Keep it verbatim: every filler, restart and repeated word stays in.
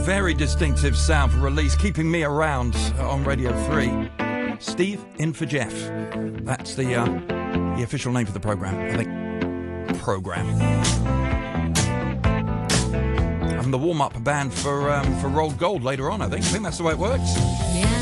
very distinctive sound for release, keeping me around on Radio three. Steve in for Jeff. That's the uh, the official name for the program. I think program. I'm the warm-up band for um, for Rolled Gold later on. I think. I think that's the way it works. Yeah.